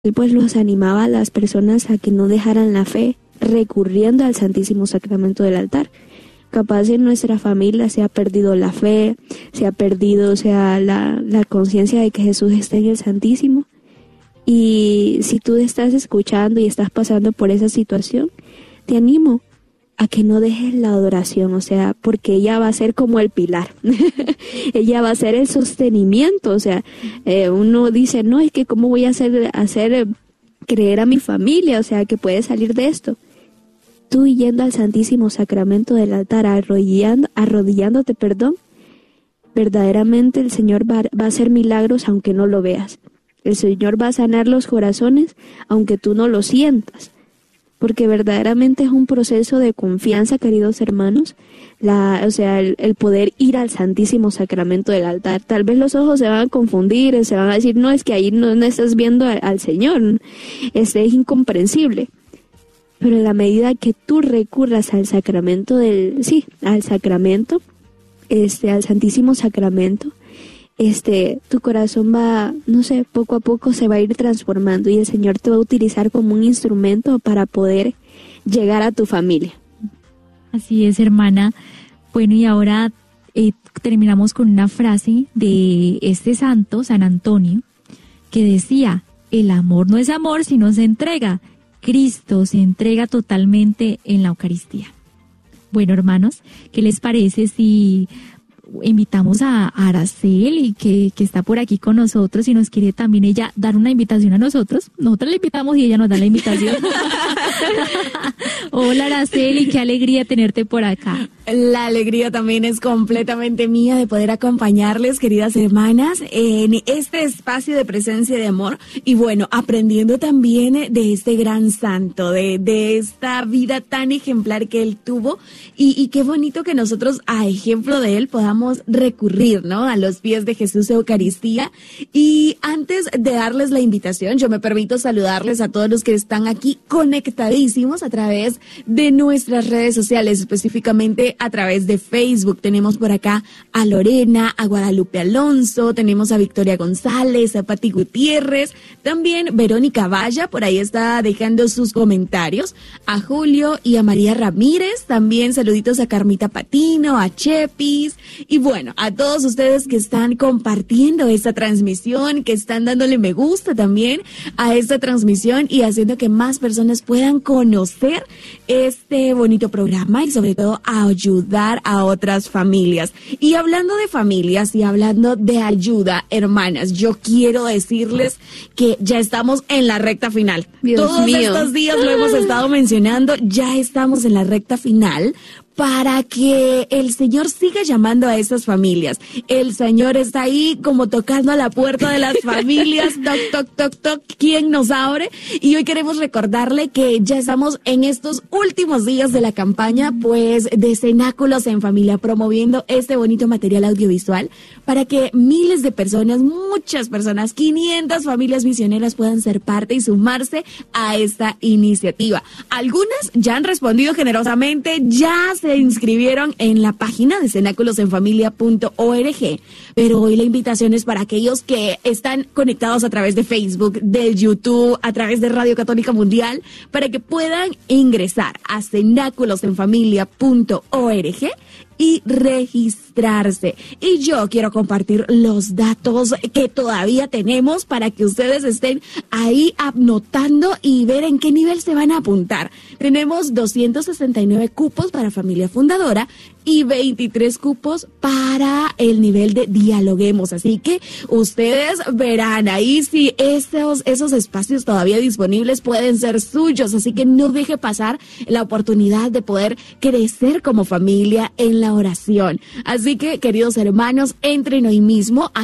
Él pues los animaba a las personas a que no dejaran la fe, recurriendo al Santísimo Sacramento del altar. Capaz en nuestra familia se ha perdido la fe, se ha perdido, la conciencia de que Jesús está en el Santísimo. Y si tú estás escuchando y estás pasando por esa situación, te animo a que no dejes la adoración, porque ella va a ser como el pilar, ella va a ser el sostenimiento, uno dice, no, es que cómo voy a hacer creer a mi familia, que puede salir de esto. Tú yendo al Santísimo Sacramento del altar, arrodillándote, verdaderamente el Señor va a hacer milagros aunque no lo veas. El Señor va a sanar los corazones aunque tú no lo sientas. Porque verdaderamente es un proceso de confianza, queridos hermanos, el poder ir al Santísimo Sacramento del altar. Tal vez los ojos se van a confundir, se van a decir, no, es que ahí no estás viendo al Señor, es incomprensible. Pero en la medida que tú recurras al sacramento al Santísimo Sacramento, tu corazón va, poco a poco se va a ir transformando y el Señor te va a utilizar como un instrumento para poder llegar a tu familia. Así es, hermana. Bueno, y ahora terminamos con una frase de este santo, San Antonio, que decía, el amor no es amor si no se entrega. Cristo se entrega totalmente en la Eucaristía. Bueno, hermanos, ¿qué les parece si invitamos a Araceli, que está por aquí con nosotros y nos quiere también ella dar una invitación a nosotros? Nosotros le invitamos y ella nos da la invitación. Hola, Araceli, qué alegría tenerte por acá. La alegría también es completamente mía de poder acompañarles, queridas hermanas, en este espacio de presencia de amor y bueno, aprendiendo también de este gran santo, de esta vida tan ejemplar que él tuvo y qué bonito que nosotros a ejemplo de él podamos recurrir, ¿no? A los pies de Jesús Eucaristía. Y antes de darles la invitación, yo me permito saludarles a todos los que están aquí conectadísimos a través de nuestras redes sociales, específicamente a través de Facebook. Tenemos por acá a Lorena, a Guadalupe Alonso, tenemos a Victoria González, a Pati Gutiérrez, también Verónica Valla, por ahí está dejando sus comentarios, a Julio y a María Ramírez, también saluditos a Carmita Patino, a Chepis, y bueno, a todos ustedes que están compartiendo esta transmisión, que están dándole me gusta también a esta transmisión y haciendo que más personas puedan conocer este bonito programa y sobre todo a ayudar a otras familias. Y hablando de familias y hablando de ayuda, hermanas, yo quiero decirles que ya estamos en la recta final. Todos estos días lo hemos estado mencionando, ya estamos en la recta final para que el Señor siga llamando a estas familias. El Señor está ahí como tocando a la puerta de las familias, toc, toc, toc, toc, ¿quién nos abre? Y hoy queremos recordarle que ya estamos en estos últimos días de la campaña, pues, de Cenáculos en Familia, promoviendo este bonito material audiovisual para que miles de personas, muchas personas, 500 familias misioneras puedan ser parte y sumarse a esta iniciativa. Algunas ya han respondido generosamente, ya se inscribieron en la página de cenáculosenfamilia.org, pero hoy la invitación es para aquellos que están conectados a través de Facebook, de YouTube, a través de Radio Católica Mundial, para que puedan ingresar a cenáculosenfamilia.org y registrarse. Y yo quiero compartir los datos que todavía tenemos para que ustedes estén ahí anotando y ver en qué nivel se van a apuntar. Tenemos 269 cupos para familia fundadora y 23 cupos para el nivel de dialoguemos. Así que ustedes verán ahí si esos espacios todavía disponibles pueden ser suyos. Así que no deje pasar la oportunidad de poder crecer como familia en la oración. Así que, queridos hermanos, entren hoy mismo a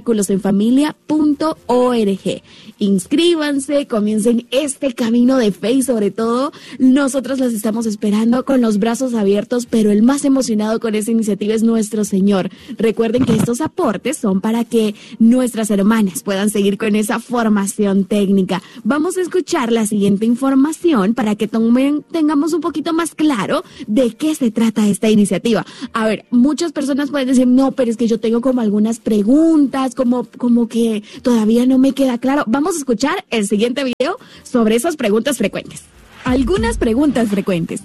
cenáculosenfamilia.org. Inscríbanse, comiencen este camino de fe y sobre todo nosotros los estamos esperando con los brazos abiertos, pero el más emocionado con esta iniciativa es nuestro Señor. Recuerden que estos aportes son para que nuestras hermanas puedan seguir con esa formación técnica. Vamos a escuchar la siguiente información para que tengamos un poquito más claro de qué se trata esta iniciativa. A ver, muchas personas pueden decir, no, pero es que yo tengo como algunas preguntas, como que todavía no me queda claro. Vamos a escuchar el siguiente video sobre esas preguntas frecuentes. Algunas preguntas frecuentes.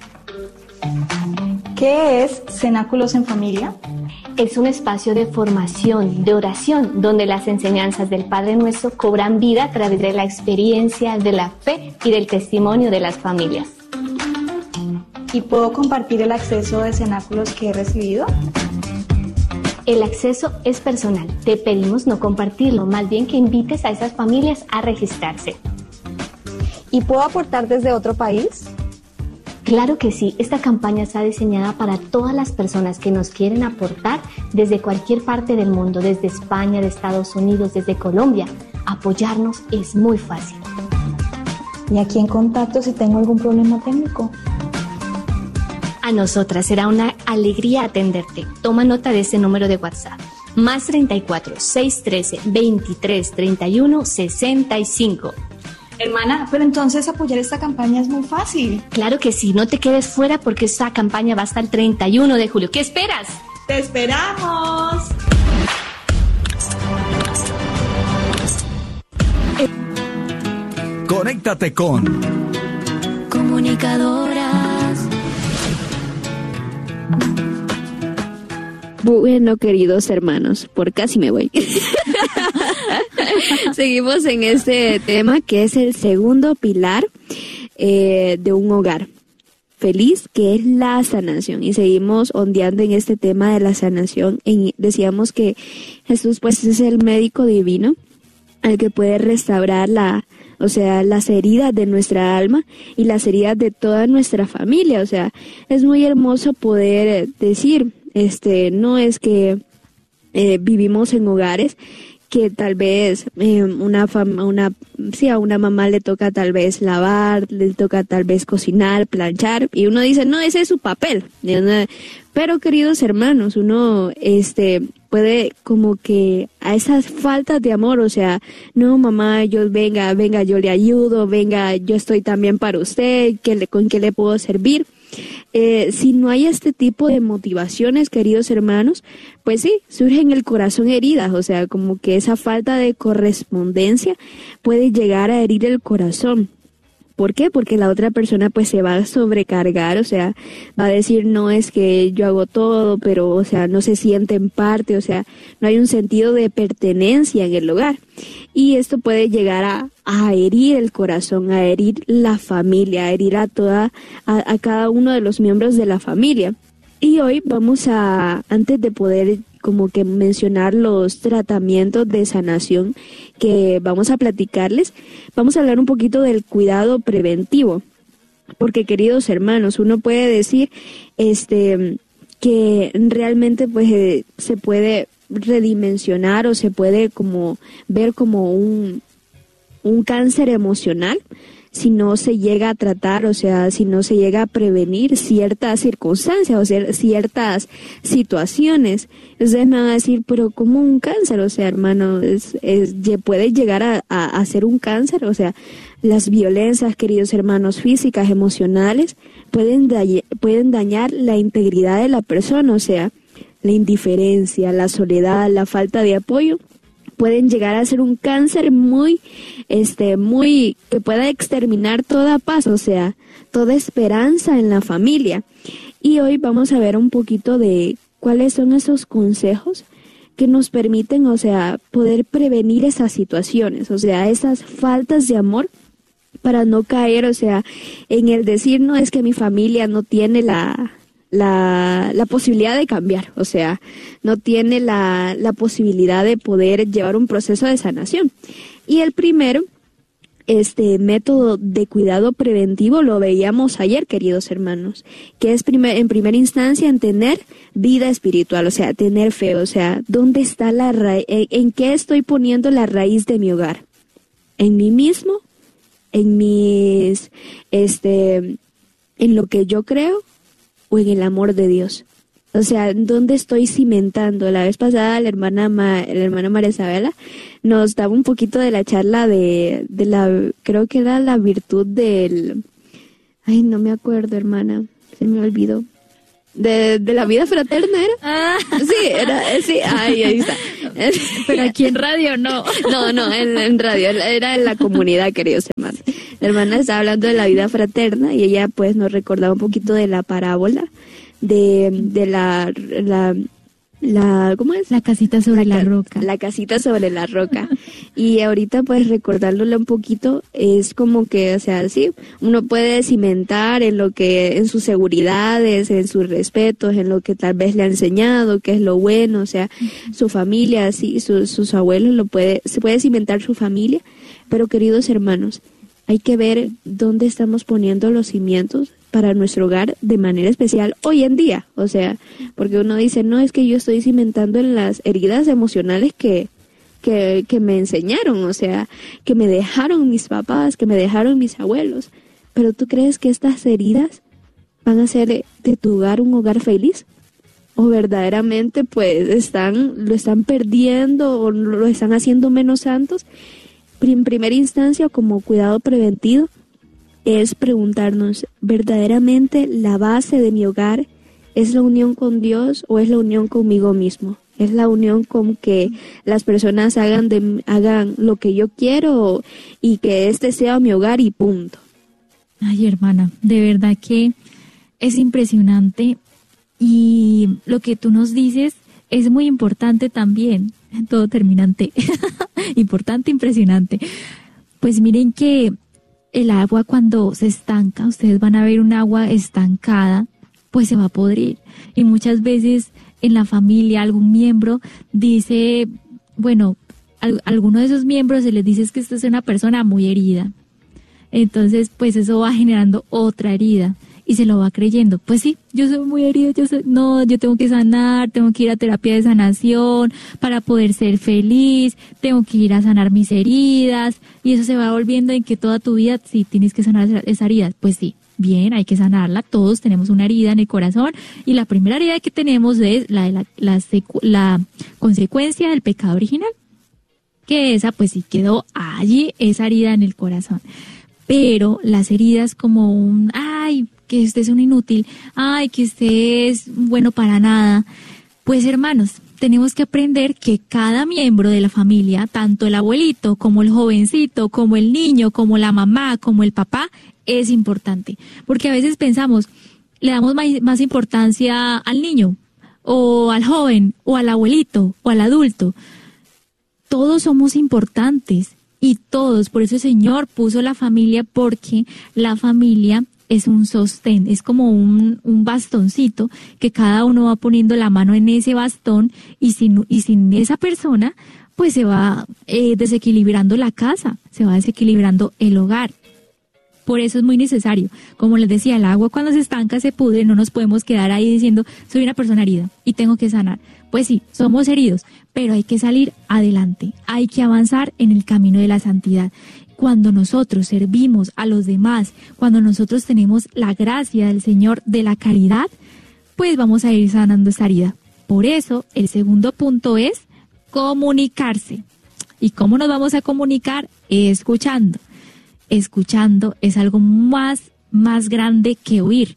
¿Qué es Cenáculos en Familia? Es un espacio de formación, de oración, donde las enseñanzas del Padre Nuestro cobran vida a través de la experiencia, de la fe y del testimonio de las familias. ¿Y puedo compartir el acceso de cenáculos que he recibido? El acceso es personal. Te pedimos no compartirlo, más bien que invites a esas familias a registrarse. ¿Y puedo aportar desde otro país? Claro que sí, esta campaña está diseñada para todas las personas que nos quieren aportar desde cualquier parte del mundo, desde España, de Estados Unidos, desde Colombia. Apoyarnos es muy fácil. ¿Y a quién contacto si tengo algún problema técnico? A nosotras será una alegría atenderte. Toma nota de este número de WhatsApp. Más 34 613 23 31 65. Hermana, pero entonces apoyar esta campaña es muy fácil. Claro que sí, no te quedes fuera porque esta campaña va hasta el 31 de julio. ¿Qué esperas? ¡Te esperamos! Conéctate con Comunicadoras. Bueno, queridos hermanos, por casi me voy. Seguimos en este tema que es el segundo pilar de un hogar feliz, que es la sanación. Y seguimos ondeando en este tema de la sanación. Decíamos que Jesús pues es el médico divino, el que puede restaurar las heridas de nuestra alma y las heridas de toda nuestra familia. O sea, es muy hermoso poder decir, no es que vivimos en hogares que tal vez a una mamá le toca tal vez lavar, le toca tal vez cocinar, planchar, y uno dice, no, ese es su papel. Pero queridos hermanos, uno puede como que a esas faltas de amor, o sea, no mamá, venga, yo le ayudo, venga, yo estoy también para usted, ¿con qué le puedo servir? Si no hay este tipo de motivaciones, queridos hermanos, pues sí, surge en el corazón heridas, o sea, como que esa falta de correspondencia puede llegar a herir el corazón. ¿Por qué? Porque la otra persona pues se va a sobrecargar, o sea, va a decir, no, es que yo hago todo, pero, o sea, no se siente en parte, o sea, no hay un sentido de pertenencia en el hogar. Y esto puede llegar a herir el corazón, a herir la familia, a herir a cada uno de los miembros de la familia. Y hoy vamos antes de poder como que mencionar los tratamientos de sanación que vamos a platicarles, vamos a hablar un poquito del cuidado preventivo. Porque, queridos hermanos, uno puede decir que realmente pues se puede redimensionar o se puede como ver como un cáncer emocional si no se llega a tratar, o sea, si no se llega a prevenir ciertas circunstancias, o sea, ciertas situaciones. Ustedes me van a decir, pero ¿cómo un cáncer? O sea, hermano, puede llegar a ser un cáncer, o sea, las violencias, queridos hermanos, físicas, emocionales, pueden dañar la integridad de la persona, o sea, la indiferencia, la soledad, la falta de apoyo, pueden llegar a ser un cáncer muy que pueda exterminar toda paz, o sea, toda esperanza en la familia. Y hoy vamos a ver un poquito de cuáles son esos consejos que nos permiten, o sea, poder prevenir esas situaciones, o sea, esas faltas de amor, para no caer, o sea, en el decir, no, es que mi familia no tiene la posibilidad de cambiar, o sea, no tiene la posibilidad de poder llevar un proceso de sanación. Y el primero, método de cuidado preventivo, lo veíamos ayer, queridos hermanos, que es en primera instancia en tener vida espiritual, o sea, tener fe, o sea, ¿dónde está la raíz? ¿En qué estoy poniendo la raíz de mi hogar? ¿En mí mismo? ¿En en lo que yo creo? ¿O en el amor de Dios? O sea, ¿dónde estoy cimentando? La vez pasada la hermana María Isabela nos daba un poquito de la charla de creo que era la virtud del... Ay, no me acuerdo, hermana, se me olvidó. de la vida fraterna era. Sí, ahí está. Pero aquí en radio no. No, en radio, era en la comunidad, queridos hermanos. La hermana estaba hablando de la vida fraterna y ella pues nos recordaba un poquito de la parábola de la ¿cómo es? La casita sobre la roca. La casita sobre la roca. Y ahorita pues recordándolo un poquito, es como que, o sea, sí, uno puede cimentar en sus seguridades, en sus respetos, en lo que tal vez le ha enseñado, que es lo bueno, o sea, su familia, sí, sus abuelos, se puede cimentar su familia, pero queridos hermanos, hay que ver dónde estamos poniendo los cimientos para nuestro hogar de manera especial hoy en día. O sea, porque uno dice, no, es que yo estoy cimentando en las heridas emocionales que me enseñaron, o sea, que me dejaron mis papás, que me dejaron mis abuelos. Pero ¿tú crees que estas heridas van a hacer de tu hogar un hogar feliz? ¿O verdaderamente pues lo están perdiendo o lo están haciendo menos santos? En primera instancia, como cuidado preventivo, es preguntarnos, ¿verdaderamente la base de mi hogar es la unión con Dios o es la unión conmigo mismo? ¿Es la unión con que las personas hagan lo que yo quiero y que este sea mi hogar y punto? Ay, hermana, de verdad que es impresionante y lo que tú nos dices es muy importante también. Todo terminante. Importante, impresionante. Pues miren que el agua cuando se estanca, ustedes van a ver un agua estancada, pues se va a podrir. Y muchas veces en la familia algún miembro dice, bueno, alguno de esos miembros se les dice es que esta es una persona muy herida. Entonces, pues eso va generando otra herida. Y se lo va creyendo, pues sí, yo soy muy herido, yo tengo que sanar, tengo que ir a terapia de sanación para poder ser feliz, tengo que ir a sanar mis heridas, y eso se va volviendo en que toda tu vida sí tienes que sanar esa herida. Pues sí, bien, hay que sanarla, todos tenemos una herida en el corazón, y la primera herida que tenemos es la consecuencia del pecado original, que esa pues sí quedó allí, esa herida en el corazón. Pero las heridas como ay, que este es un inútil, ay, que este es bueno para nada. Pues hermanos, tenemos que aprender que cada miembro de la familia, tanto el abuelito como el jovencito, como el niño, como la mamá, como el papá, es importante. Porque a veces pensamos, le damos más importancia al niño, o al joven, o al abuelito, o al adulto. Todos somos importantes. Y todos, por eso el Señor puso la familia, porque la familia es un sostén, es como un bastoncito que cada uno va poniendo la mano en ese bastón y sin esa persona, pues se va desequilibrando la casa, se va desequilibrando el hogar. Por eso es muy necesario. Como les decía, el agua cuando se estanca se pudre, no nos podemos quedar ahí diciendo, soy una persona herida y tengo que sanar. Pues sí, somos heridos, pero hay que salir adelante, hay que avanzar en el camino de la santidad. Cuando nosotros servimos a los demás, cuando nosotros tenemos la gracia del Señor de la caridad, pues vamos a ir sanando esa herida. Por eso, el segundo punto es comunicarse. ¿Y cómo nos vamos a comunicar? Escuchando. Escuchando es algo más grande que oír,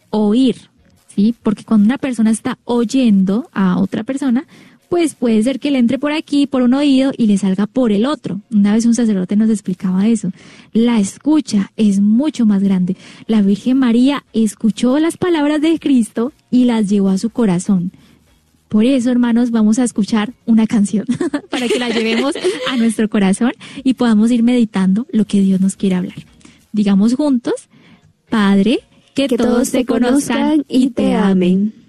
¿sí? Porque cuando una persona está oyendo a otra persona, pues puede ser que le entre por aquí, por un oído, y le salga por el otro. Una vez un sacerdote nos explicaba eso. La escucha es mucho más grande. La Virgen María escuchó las palabras de Cristo y las llevó a su corazón. Por eso, hermanos, vamos a escuchar una canción para que la llevemos a nuestro corazón y podamos ir meditando lo que Dios nos quiere hablar. Digamos juntos, Padre, que todos te conozcan y te amen.